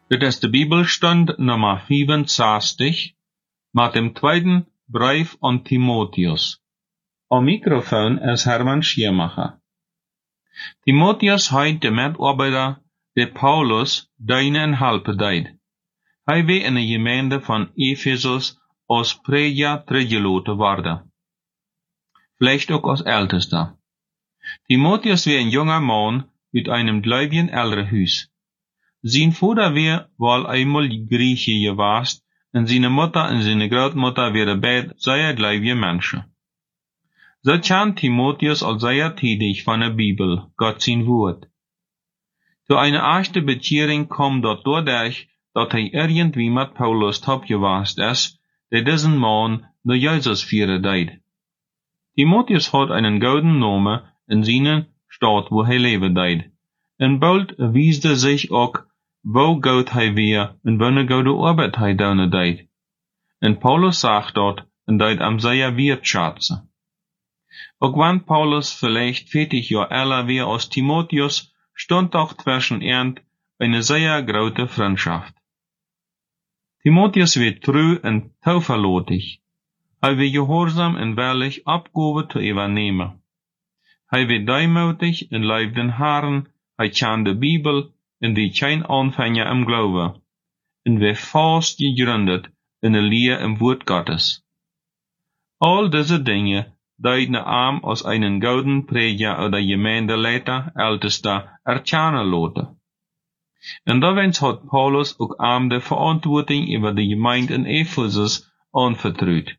Dit is de Bibelstund nummer 65, met dem tweeden brief an Timotheus. Am Mikrofon is Herman Schiermacher. Timotheus heit de medarbeider de Paulus deine en helpen deed. Hij weer in de gemeente van Ephesus als prediger teruggeloten worden. Vielleicht ook als ältester. Timotheus weer een junger man uit einem gläubigen Elternhuis. Zijn vader weer wel einmal Grieche gewast, en zijn Mutter en zijn grootmutter waren beide sehr gläubige Menschen. So kennt Timotheus als sehr tätig von der Bibel, Gott sein Wort. Zu einer ersten Bekehrung kommt dort dadurch, dass irgendwie mit Paulus abgewast ist, der diesen Mann nur Jesus führen deed. Timotheus hat einen gouden Namen in seiner Stadt, wo leben deed. En bald wies sich auch, wo Gott weer en wanneer goude Arbeit doen deed. En Paulus sagt dort, en deed am sehr wertschätzen. Auch wenn Paulus vielleicht 40 Jahre älter wäre als Timotheus, stand auch zwischen ihnen eine sehr große Freundschaft. Timotheus wird treu und zuverlässig. Er wird gehorsam und willig Abgabe zu übernehmen. Er wird demutig und leibt den Herrn, er kennt die Bibel und wird kein Anfänger im Glauben, und wird fast gegründet in der Lehre im Wort Gottes. All diese Dinge deuten ihm als einen gouden Prediger oder Gemeindeleiter, Ältester, erkennen lassen. Und daarbij hat Paulus auch ihm die Verantwortung über die Gemeinde in Ephesus anvertraut.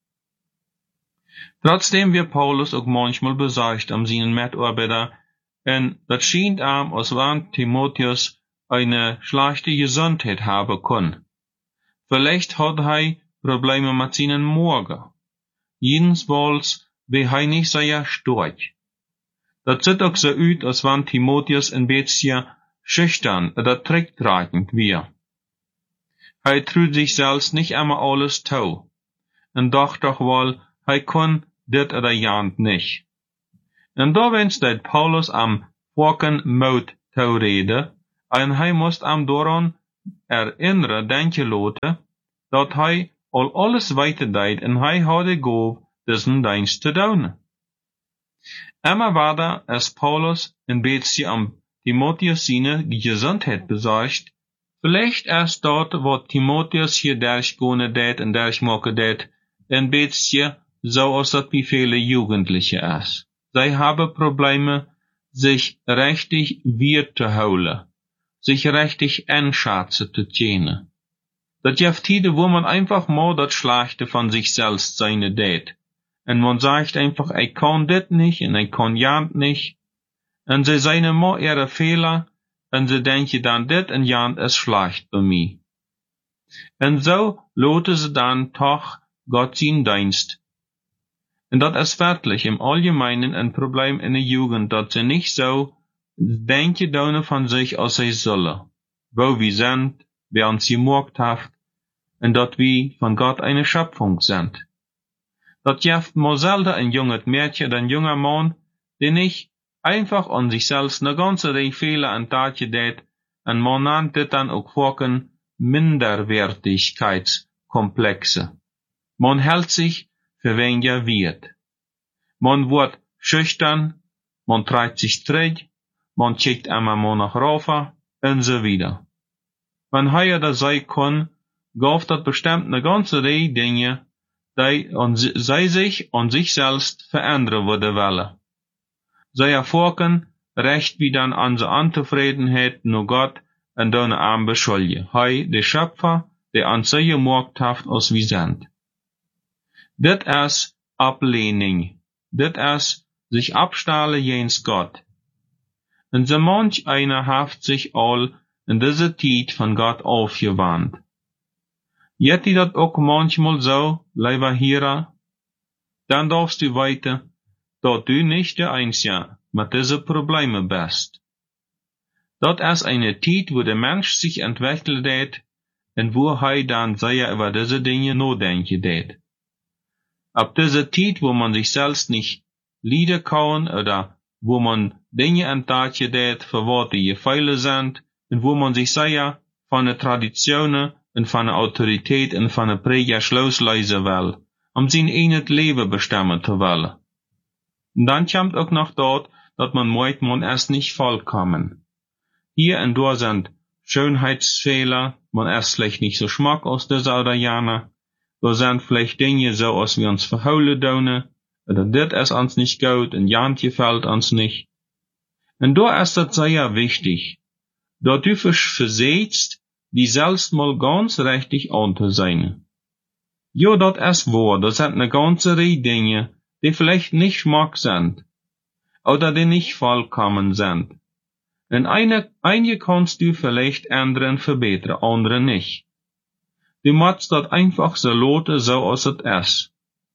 Trotzdem wird Paulus auch manchmal besorgt seinen Mitarbeiter, und das scheint ihm, als wenn Timotheus eine schlechte Gesundheit haben kann. Vielleicht hat er Probleme mit seinen Magen. Jedenfalls wäre er nicht sehr stark. Das sieht auch so aus, als wenn Timotheus ein bisschen schüchtern oder zurücktragend wäre. Er traut sich selbst nicht immer alles zu, und dachte doch wohl, er kann dit oder jant nicht. Und da steht Paulus am Wacken Mut zu reden, und er muss am daran erinnern, denken lassen, dass er alles weiter deed, und er hat die Gabe, diesen Dienst zu tun. Immer weiter ist Paulus ein bisschen am Timotheus seine Gesundheit besorgt. Vielleicht ist dort, wo Timotheus hier durchgehen deed und durchmachen deed, ein bisschen so, als das wie viele Jugendliche ist. Sie haben Probleme, sich richtig wir zu holen, sich richtig einschätzen zu können. Das gibt Zeiten, wo man einfach mal das Schlechte von sich selbst seine deed. Und man sagt einfach, ich kann das nicht und ich kann jant nicht. Und sie sehen mal ihre Fehler und sie denken dann, das und jant ist schlecht bei mir. Und so lassen sie dann doch Gott seinen Dienst. Und das ist wirklich im Allgemeinen ein Problem in der Jugend, dass sie nicht so denken von sich, als sie sollen. Wo wir sind, wer uns gemacht hat, und dass wir von Gott eine Schöpfung sind. Das gibt mal selten ein junges Mädchen oder ein junger Mann, der nicht einfach an sich selbst eine ganze Reihe Fehler und Taten deed, und man nennt das dann auch Folgen Minderwertigkeitskomplexe. Man hält sich für weniger wert. Man wird schüchtern, man treibt sich zurück, man schickt immer mal nach Rafa, und so weiter. Wenn er das sein kann, gab das bestimmt eine ganze Reihe Dinge, die sich an sich selbst verändern würde wollen. Sie erfolgen recht wie dann an der Unzufriedenheit nur Gott und deine Arme beschuldigen. Hei, der Schöpfer, der an sich gemacht hat, als wir sind. Das ist Ablehnung. Das ist sich abstahlen jens Gott. Und so manch einer hat sich all in dieser Zeit von Gott aufgewandt. Jetzt ist das auch manchmal so, lieber Hörer, dann darfst du weiter, dass du nicht der Einzige mit diesen Problemen bist. Das ist eine Zeit, wo der Mensch sich entwickelt hat und wo er dann sehr über diese Dinge nachdenken hat. Ab dieser Zeit, wo man sich selbst nicht leiden kann oder wo man Dinge entdeckt hat, für was die Fehler sind und wo man sich sehr van de traditionen en van de autoriteit en van de pregers loslezen wil, om zijn in het leven bestemmen te willen. En dan komt ook nog dat man erst nicht vollkommen. Hier und dort sind Schönheitsfehler, man erst vielleicht nicht so schmack aus dieser oder jene. Da sind vielleicht Dinge so, als wir uns verholen doen, oder dit ist uns nicht gut, und jant gefällt uns nicht. Und da ist das sehr wichtig, da du versetzt, die selbst mal ganz richtig an zu sein. Ja, das ist wahr, das sind eine ganze Reihe Dinge, die vielleicht nicht schmack sind, oder die nicht vollkommen sind. Und einige kannst du vielleicht ändern, verbessern, andere nicht. Du musst das einfach so lassen, so als es ist.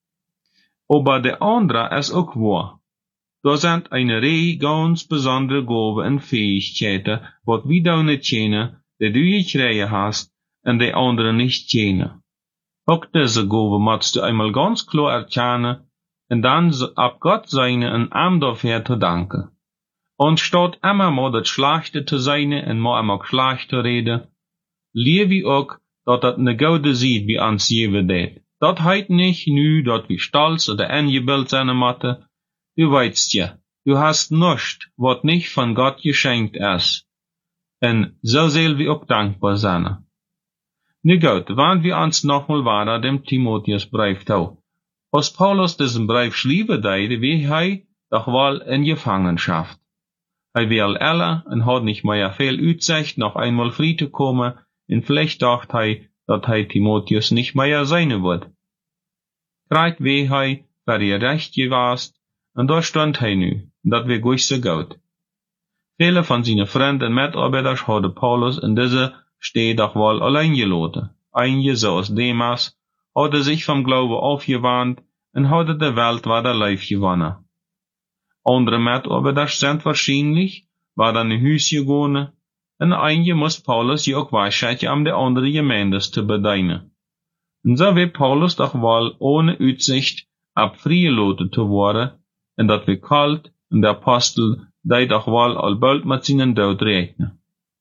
Aber der andere ist auch wahr. Da sind eine Reihe ganz besondere Gaben und Fähigkeiten, was wir da nicht kennen, die du gekriegt hast, und die anderen nicht kennen. Auch diese Gaben musst du einmal ganz klar erkennen, und dann ab Gott seine und ihm dafür zu danken. Und statt immer mal das Schlechte zu sein und mal immer schlecht zu reden, lebe ich auch, dass das eine gute Seite wie uns geben wird. Das heißt nicht nur, dass wir stolz oder eingebildet sein müssen. Du weißt ja, du hast nichts, was nicht von Gott geschenkt ist. Und so sollen wir auch dankbar sein. Nu gut, wenn wir uns nochmal weiter dem Timotheusbrief tun. Als Paulus diesen Brief schreiben deed, wie er doch wohl in Gefangenschaft. Er will älter und hat nicht mehr viel Aussicht, noch einmal frei zu kommen, und vielleicht dachte er, dass er Timotheus nicht mehr sein wird. Gerade wie er für ihr Recht gewesen, und da stand er nu, dat wir gut so gut. Viele von seinen Freunden und Mitarbeitern hatte Paulus in dieser Steh doch wohl allein gelassen. Einige, so als Demas, hatte sich vom Glauben aufgewandt und hatte der Welt weiter live gewonnen. Andere Mitarbeiter sind wahrscheinlich, war dann in Hüs gegangen, und einige muss Paulus ja auch weisheit um die andere Gemeinde zu bedienen. Und so wird Paulus doch wohl ohne Aussicht abfreigelassen zu werden, und dat wir kalt, und der Apostel, die doch wohl alsbald mit seinen Tod rechnen.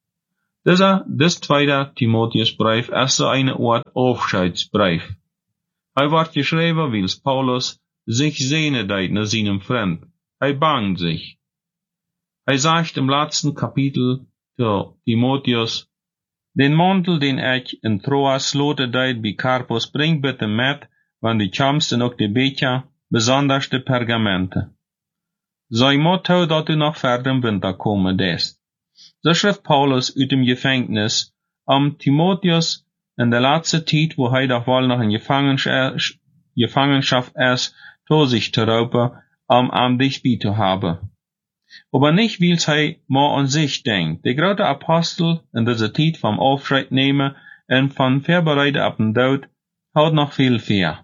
This zweite Timotheusbrief ist so eine Art Aufscheidsbrief. Er wird geschrieben, weil Paulus sich sehne deit nach seinem Freund. Er bangt sich. Er sagt im letzten Kapitel zu Timotheus, den Mantel, den ich in Troas lote deit bei Karpus, bring bitte mit, wann die kommst und auch die Becher, besonders die Pergamente. Sei Motto, dass du noch verder im Winter kommen dest. So schrift Paulus aus dem Gefängnis Timotheus in der letzten Zeit, wo er doch wohl noch in Gefangenschaft ist, zu sich zu raupen, dich bei zu haben. Aber nicht, weil er mal an sich denkt. Der große Apostel in dieser Zeit vom Aufschreit nehmen und von Vorbereiten ab dem Tod hat noch viel mehr.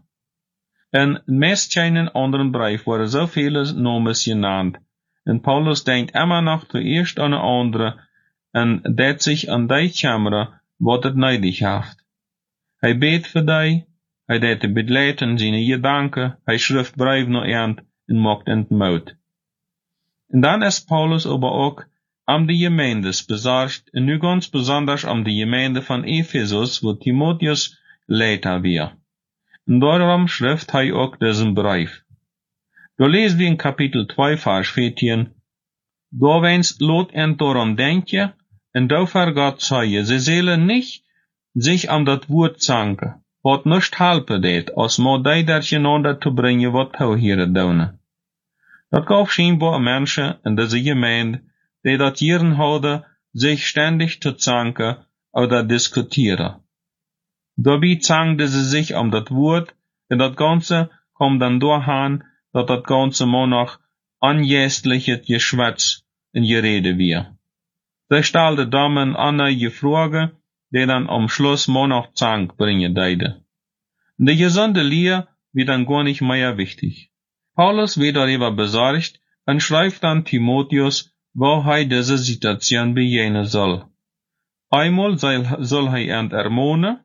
In meist keinen anderen Brief worden so viele Nomen genannt. Und Paulus denkt immer noch zuerst an eine andere und dat sich an die Kamera, wat het neidig haft. Hij beet für die, hij deed de bedleiten seine Gedanken, hij schrift Brief noch ernt und macht entmout. Und dann ist Paulus aber auch die Gemeindes besorgt, und nu ganz besonders die Gemeinde von Ephesus, wo Timotheus Leiter war. Und darum schrift er auch diesen Brief. Da lesen wir in Kapitel 2, Vers 14, da wenn's lot en daran denken, und da vergat sei, sie sollen nicht sich das Wort zanken, wat nicht helpen deed, als maar die durcheinander zu bringen, wat tauhieren doen. Dat gab scheinbar Menschen in dieser Gemeinde, die dat Jahren hadden, sich ständig zu zanken oder diskutieren. Dabei zankten sie sich das Wort, und das Ganze kommt dann dahin, dass das Ganze mal noch anjästliches Geschwätz in Gerede wird. Sie stellte Damen andere Fragen, die dann am Schluss mal noch Zank bringen deide. Die gesunde Lehre wird dann gar nicht mehr wichtig. Paulus wird darüber besorgt und schreibt dann Timotheus, wo er diese Situation begegnen soll. Einmal soll er ermahnen,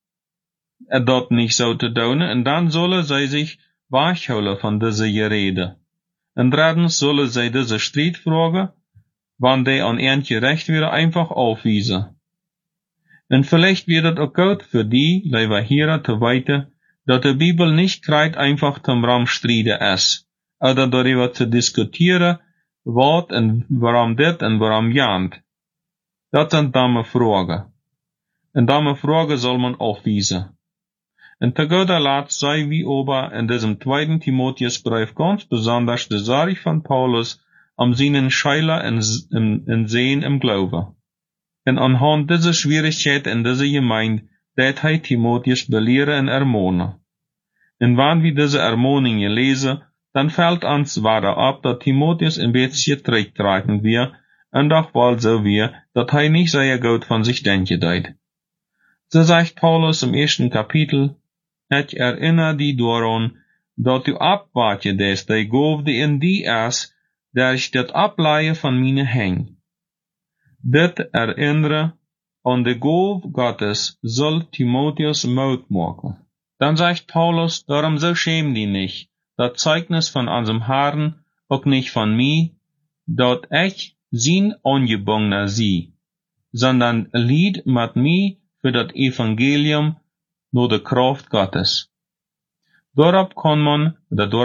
dat nicht so zu tun, und dann solle sie sich wegholen von dieser Gerede. Und drittens solle sie diese Streitfrage, wann die an ihren Gerecht wäre, einfach aufwiesen. En vielleicht wird het ook goed für die, lieber Heren, te weten, dat de Bibel nicht krijgt einfach zum Ramstriden is, oder darüber zu diskutieren, wat en waarom dit en waarom jant. Dat sind domme Fragen. En domme Fragen soll man afwijzen. En te guter Letzt sei wie ober in diesem 2. Timotheusbrief ganz besonders de Sorge von Paulus am seinen Scheiler in Sehen im Glaube. En anhand dieser Schwierigkeit in dieser Gemeinde, dat hij Timotheus belehren en ermahnen. En wann wir diese Ermahnungen lesen, dann fällt uns weiter ab, dass Timotheus ein bisschen zurücktreten wird, und doch wohl so wird, dass hij nicht sehr gut von sich denken deut. So sagt Paulus im 1. Kapitel, ich erinnere die daran, dass du abwarte des, die Gauf, die in die ist, der ich das ableihe von meine Häng. Dit erinnere an die Gauf Gottes soll Timotheus Mut machen. Dann sagt Paulus, darum so schäm die nicht, das Zeugnis von unserem Herrn, auch nicht von mir, dat ich sein Angebungener sie, sondern lied mit mir für das Evangelium nur der Kraft Gottes. Dorab kann man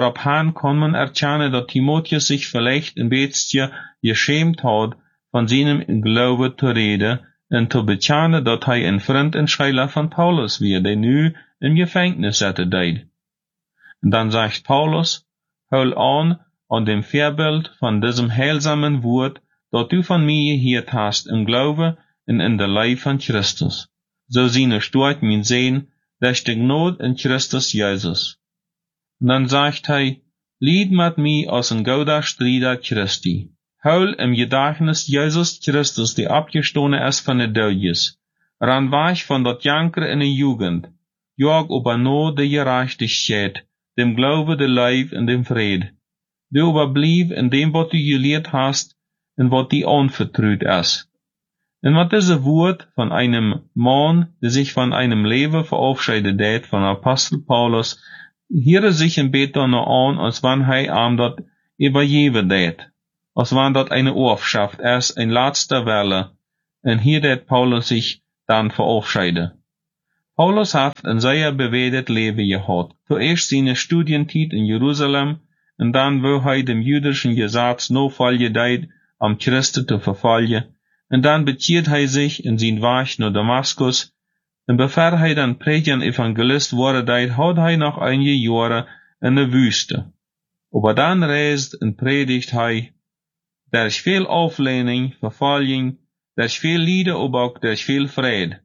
erkennen, dass Timotheus sich vielleicht ein bisschen geschämt hat, von seinem Glaube zu reden und zu bekennen, dass er ein Freund und Schüler von Paulus wird, der nu im Gefängnis sitzen deed. Und dann sagt Paulus, hol an dem Vorbild von diesem heilsamen Wort, das du von mir gehört hast im Glaube und in der Leib von Christus. So seine Stort mein sehen, durch die Gnade in Christus Jesus. Und dann sagt er, lied mit mir aus ein gouder Strieder Christi. Hol im Gedächtnis Jesus Christus, der abgestohlen ist von der Dödjes. Ran weich von dort Janker in der Jugend. Jag über no der Gerechtigkeit, dem Glaube, der Leib und dem Fried. Du überblieb in dem, was du gelehrt hast, und was dir anvertraut ist. Und mit diesem Wort von einem Mann, der sich von einem Leben verabschiedet hat, von Apostel Paulus, hier sich ein Beter noch an, als wenn er dort übergeben hat. Als wenn dort eine Ortschaft ist, ein letzter Welle, und hier hat Paulus sich dann verabschiedet. Paulus hat ein sehr bewegtes Leben gehabt. Zuerst seine Studienzeit in Jerusalem, und dann, wo er dem jüdischen Gesetz nachfolgen deed, am Christen zu verfolgen, und dann bekeert er sich in sein Weg nach Damaskus, und bevor er dann Prediger und Evangelist wurde deed, hat er noch einige Jahre in der Wüste. Aber dann reist und predigt er, durch viel Auflehnung, Verfolgung, durch viel Lieder, aber auch durch viel Frieden.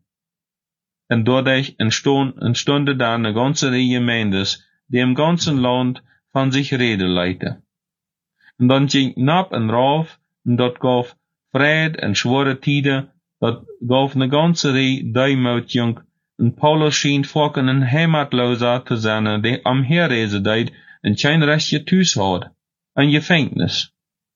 Und dadurch entstünde dann eine ganze Reihe Gemeindes, die im ganzen Land von sich reden leite. Und dann ging Nab und rauf, und dort gab Fried und schwere Tide, dort gab eine ganze Reihe Deumütigung, und Paulus schien vorhin ein Heimatloser zu sein, der am Herreisen deed und kein rechtje Thuis hat, ein Gefängnis.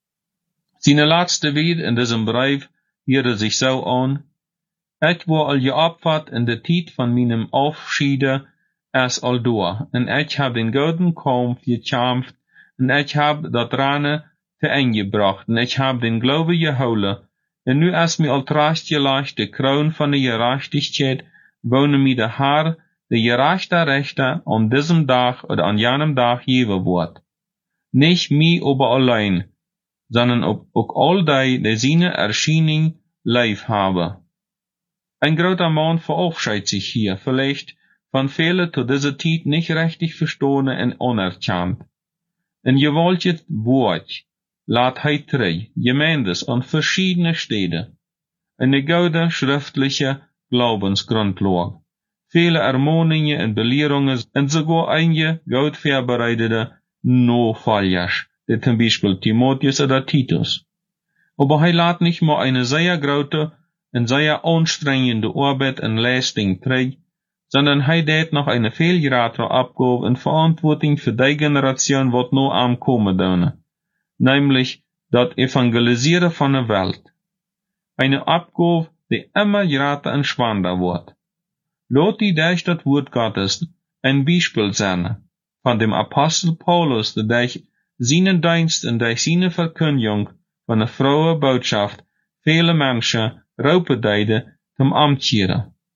Seine letzte Wort in diesem Brief hörte sich so an, ich war al geopfert in der Zeit von meinem Aufschiede als al door, und ich hab den guten Kampf gekämpft, und ich hab das Reine zu Ende gebracht, und ich hab den Glaube geholen, und nu ist mir al recht geleicht, die Kroon von der Gerechtigkeit, wohne mir der Herr, der gerechte Rechter, an diesem Tag oder an jenem Tag geben wird. Nicht mir aber allein, sondern auch all die seine Erscheinung live haben. Ein großer Mann verabschiedet sich hier, vielleicht von vielen zu dieser Zeit nicht richtig verstanden und anerkannt. Ein gewaltiges Wort lädt er drei Gemeindes an verschiedene Städte. Eine gute schriftliche Glaubensgrundlage. Viele Ermahnungen und Belehrungen und sogar einige gut vorbereitete Nachfolger, wie zum Beispiel Timotheus oder Titus. Aber er lädt nicht nur eine sehr große und sehr anstrengende Arbeit und Leistung trägt, sondern er hat noch eine viel größere Abgabe und Verantwortung für die Generation, die noch am kommen dürfen, nämlich das Evangelisieren von der Welt. Eine Abgabe, die immer größer und schwerer wird. Lass die durch das Wort Gottes ein Beispiel sein von dem Apostel Paulus, der durch seinen Dienst und durch seine Verkündigung von der frohen Botschaft viele Menschen raupen deide zum Amt kehren.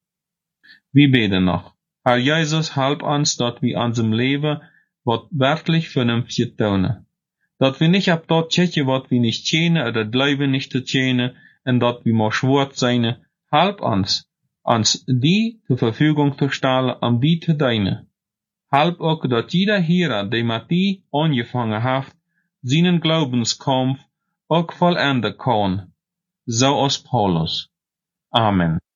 Wir beten noch. Herr Jesus, help uns, dat wir unserem Leben wat wirklich vernünftig tun. Dat wir nicht ab dort checken, wat wir nicht tjänen, oder glauben nicht zu tjänen, und dat wir mal schwört sein. Help uns die zur Verfügung zu stellen, die zu dienen. Help auch, dat jeder Hierer, der mit die angefangen hat, seinen Glaubenskampf auch vollenden kann. So als Paulus. Amen.